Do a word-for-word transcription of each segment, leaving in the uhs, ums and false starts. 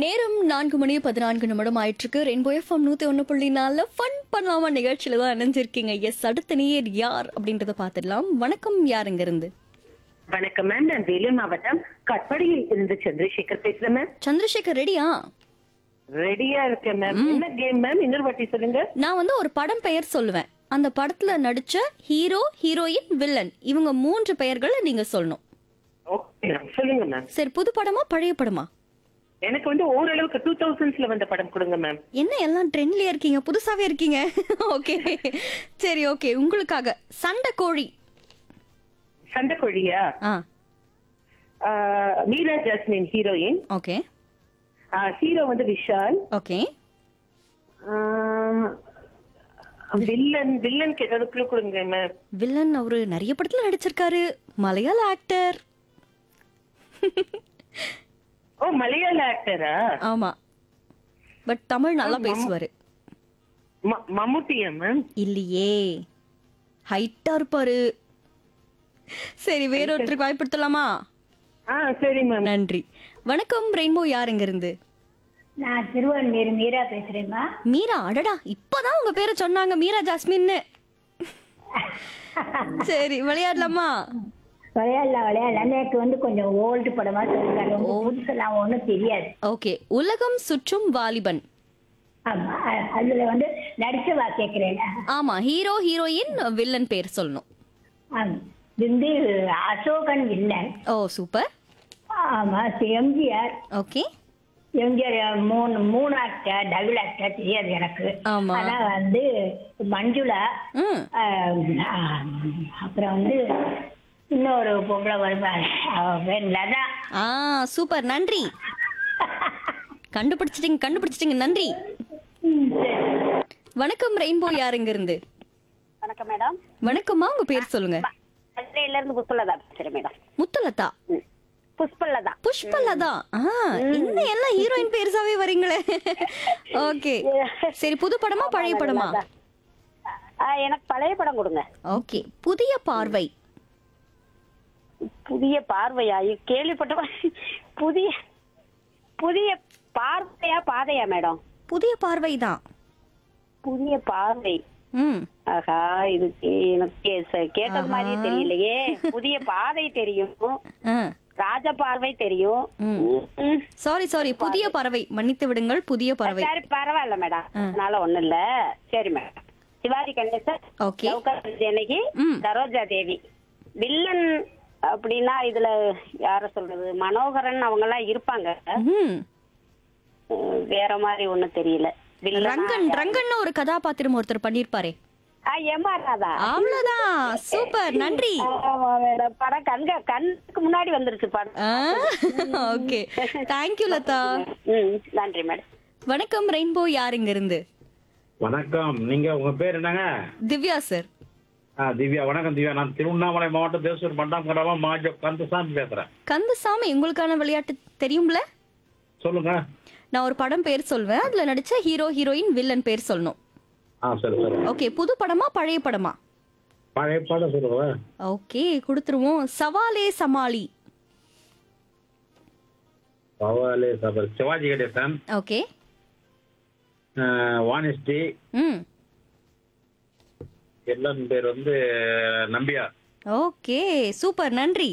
நேரம் நான்கு மணி பதினான்கு நிமிடம் ஆயிட்டிருக்கு. ரெயின்போ எஃப்எம் நூத்தி ஒன்று புள்ளி நாலுல ஃபன் பண்ணலாமா நிகழ்ச்சியில தான் இணைஞ்சிருக்கீங்க. எஸ், அடுத்த நேர் யார் அப்படின்றத பார்த்துடலாம். வணக்கம், யாருங்க இருந்து? வணக்கம் மேம், நான் வேலூர் மாவட்டம் கட்படியில் இருந்து சந்திரசேகர் பேசுறேன் மேம். சந்திரசேகர் ரெடியா? ரெடியா இருக்கேன் மேம். என்ன கேம் மேம்? இன்னொரு வாட்டி சொல்லுங்க. நான் வந்து ஒரு படம் பெயர் சொல்லுவேன். அந்த படத்துல நடிச்ச ஹீரோ, ஹீரோயின், வில்லன் இவங்க மூன்று பெயர்களை நீங்க சொல்லணும். ஓகே மேம், சொல்லுங்க மேம். சரி, புது படமா பழைய படமா? எனக்கு வந்து ஓரளவுக்கு டூ தௌசண்ட்ஸ்ல வந்த படம் கொடுங்க மேம். என்ன எல்லாம் ட்ரெண்ட்லயே இருக்கீங்க, புதுசாவே இருக்கீங்க. ஓகே, சரி, ஓகே. உங்களுக்காக சண்டை கோழி. சண்டைக்கோழியா? ஆ, ஆஹ், Meera jasmine heroine. Okay hero வந்து விஷால். ஓகே. ஆஹ், வில்லன் வில்லன் ஏதாவது clue கொடுங்க மேம். வில்லன் அவரு நிறைய படத்துல நடிச்சிருக்காரு. மலையாள ஆக்டர். ஓ, மலையாள ஆக்டரா? ஆமா, பட் தமிழ் நல்லா ஆமா. பேசுவாரு. ம- மம்முட்டியா மேம்? இல்லையே, ஹைட்டா இருப்பாரு. சரி, வேறொருத்தருக்கு வாய்ப்படுத்தலாமா? ஆ, சரி மேம். நன்றி. வணக்கம், ரெயின்போ யாருங்க இருந்து? நான் திருவான்மீர் மீரா பேசுறேம்மா. மீரா. அடடா, இப்பதான் உங்க பேரை சொன்னாங்க, மீரா ஜாஸ்மின்னு. சரி, விளையாடலாமா? விளையாடலாம் விளையாடலாம். எனக்கு வந்து கொஞ்சம் ஓல்டு படமா சொல்லுங்க, ரொம்ப புதுசெல்லாம் ஒன்றும் தெரியாது. ஓகே. உலகம் சுற்றும் வாலிபன். ஆமா, அ- அதுல வந்து நடிச்சவா கேட்கிறேன். ஆமா, ஹீரோ, ஹீரோயின், வில்லன் பேர் சொல்லணும். ஆமா, இது வந்து அசோகன் வில்லன். ஓ, சூப்பர். ஆமா, எம்ஜிஆர். ஓகே. எம்ஜிஆர் மூணு மூணு ஆக்டர், டபுள் ஆக்டர் தெரியாது எனக்கு. ஆமா. ஆனா வந்து மஞ்சுளா, ம் ஆஹ், ஆஹ், அப்புறம் வந்து இன்னொரு பொம்பளை வருவாங்க, அவ பேர் லதா. ஆ, சூப்பர், நன்றி. கண்டுபிடிச்சிட்டீங்க கண்டுபிடிச்சிட்டீங்க நன்றி. ம், சரி. வணக்கம், ரெயின்போ யாருங்க இருந்து? வணக்கம் மேடம். வணக்கம்மா, உங்க பேர் சொல்லுங்க. மதுரையில இருந்து புஷ்பலதா பேசுறேன் மேடம். முத்துலதா. புஷ்பலதா. புஷ்பலதா. ஆ, என்ன எல்லாம் ஹீரோயின் பேர்ஸாவே வரீங்களே. ஓகே, சரி. புது படமா பழைய படமா? ஆ, எனக்கு பழைய படம் கொடுங்க. ஓகே. புதிய பார்வை. புதிய பார்வையா? ஐயோ, கேள்விப்பட்ட மாதிரி. புதிய புதிய பார்வையா பாதையா மேடம்? புதிய பார்வை தான். புதிய பார்வை. ம் ஆஹா, இது எனக்கு ச- கேட்டது மாதிரியே தெரியலையே. புதிய பாதை தெரியும், ஆ. ராஜ பார்வை தெரியும். ம். ம். சாரி சாரி புதிய பறவை, மன்னித்து விடுங்கள். புதிய பறவை. சரி, பரவாயில்ல மேடம், ஆ. அதனால ஒண்ணும் இல்ல. சரி மேடம். சிவாஜி கணேசன், ஓகே. லவ்கர் ஜானகி, ம். சரோஜா தேவி. வில்லன் அப்படின்னா இதுல யார சொல்றது? மனோகரன் அவங்க எல்லாம் இருப்பாங்க. ம் அஹ் வேற மாதிரி ஒண்ணும் தெரியல. வில்லனா ரங்கன் ரங்கன்னு ஒரு கதாபாத்திரம் ஒருத்தர் பண்ணிருப்பாரே. ஆ, எம் ஆர் ராதா. அவ்வளவுதான். சூப்பர், நன்றி. ஆமா மேடம், படம் கண்க கண்ணுக்கு முன்னாடி வந்துருச்சு படம். Okay, thank you Latha. ம், நன்றி மேடம். வணக்கம், ரெயின்போ யாருங்க இருந்து? வணக்கம். நீங்க உங்க பேர் என்னங்க? திவ்யா சார். ஆ, திவ்யா. வணக்கம் திவ்யா. நான் திருவண்ணாமலை மாவட்டம் தேசூர் பண்டாம் மாஜோ கந்தசாமி பேசுறேன். கந்தசாமி, உங்களுக்கான விளையாட்டு தெரியும்ல? சொல்லுங்க. நான் ஒரு படம் பேர் சொல்வேன், அதுல நடிச்ச ஹீரோ, ஹீரோயின், வில்லன் பேர் சொல்லணும். ஆ, சரி சரி. ஓகே. புது படமா பழைய படமா? பழைய பாடம் சொல்லுங்க. ஓகே, கொடுத்துருவோம். சவாலே சமாளி. பவாலே சபர் சிவாஜி கணேசன், ஓகே. ஆ, வாணிஸ்ரீ, ம் எல்லாம் பேர் வந்து நம்பியார். ஓகே, சூப்பர், நன்றி.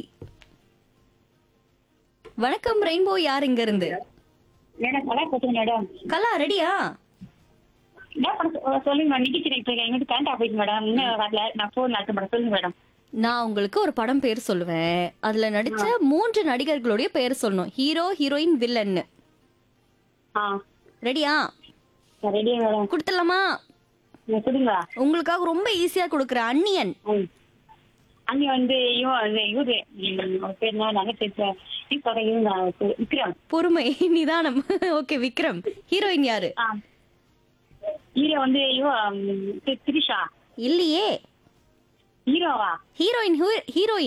வணக்கம், ரெயின்போ யார் இங்க இருந்து? மேடம் கலா பேசுறேன் மேடம். கலா, ரெடியா? என்ன பண்ண சொ- சொல்லுங்க மேடம். நிக்கிச்சு இருக்கேன், எங்கிட்ட கரண்ட் ஆஃப் ஆயிடுச்சு மேடம். இன்னும் வரல, நான் போன் நடத்த மேடம். சொல்லுங்க மேடம். நான் உங்களுக்கு ஒரு படம் பேர் சொல்லுவேன், அதுல நடிச்ச மூன்று நடிகர்களுடைய பேர் சொல்லணும். Hero, heroine, வில்லன்னு. ஆ, ரெடியா? ரெடியா மேடம்? கொடுத்துடலாமா? நீங்க சொல்லுங்க. உங்களுக்காக ரொம்ப ஈஸியா கொடுக்குறேன். அன்னியன். ம். அங்க வந்து இவன் இவரு ம், அவர் பேர் என்ன? நகை இவங்க விக்ரம். பொறுமை, நிதானம். ஓகே, விக்ரம். ஹீரோயின் யாரு? ஆ, ஹீரோ வந்து இவன் ம், திரிஷா. இல்லையே. ஹீரோவா? Heroine, heroine